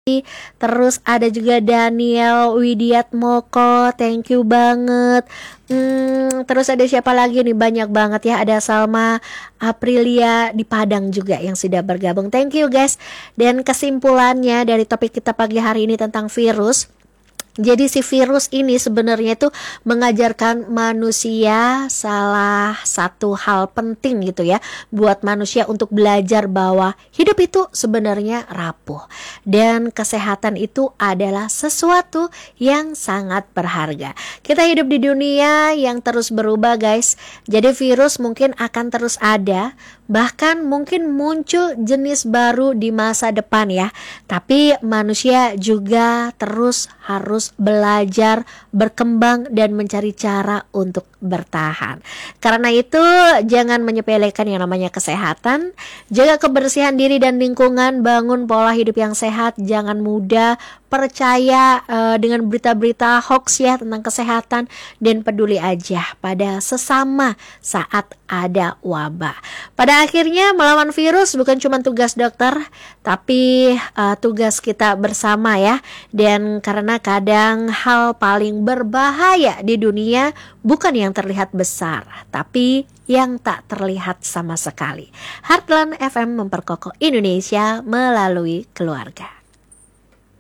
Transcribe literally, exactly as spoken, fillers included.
Terus ada juga Daniel Widiatmoko, thank you banget. Hmm, terus ada siapa lagi nih, banyak banget ya. Ada Salma Aprilia di Padang juga yang sudah bergabung. Thank you guys. Dan kesimpulannya dari topik kita pagi hari ini tentang virus. Jadi si virus ini sebenarnya itu mengajarkan manusia salah satu hal penting gitu ya, buat manusia untuk belajar bahwa hidup itu sebenarnya rapuh dan kesehatan itu adalah sesuatu yang sangat berharga. Kita hidup di dunia yang terus berubah guys. Jadi virus mungkin akan terus ada, bahkan mungkin muncul jenis baru di masa depan ya. Tapi manusia juga terus harus belajar, berkembang dan mencari cara untuk bertahan. Karena itu jangan menyepelekan yang namanya kesehatan. Jaga kebersihan diri dan lingkungan, bangun pola hidup yang sehat, jangan mudah percaya uh, dengan berita-berita hoax ya tentang kesehatan, dan peduli aja pada sesama saat ada wabah. Pada akhirnya melawan virus bukan cuma tugas dokter, tapi uh, tugas kita bersama ya. Dan karena kadang hal paling berbahaya di dunia bukan yang terlihat besar, tapi yang tak terlihat sama sekali. Heartland F M memperkokoh Indonesia melalui keluarga.